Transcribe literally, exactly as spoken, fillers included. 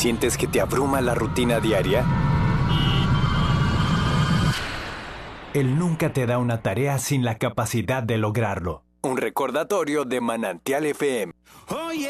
¿Sientes que te abruma la rutina diaria? Él nunca te da una tarea sin la capacidad de lograrlo. Un recordatorio de Manantial F M.